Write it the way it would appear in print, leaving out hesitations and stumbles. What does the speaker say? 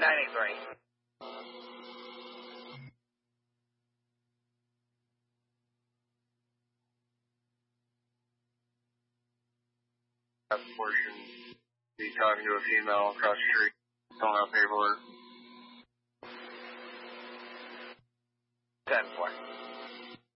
983. Portion, be talking to a female across the street, filling out paperwork. 10-4.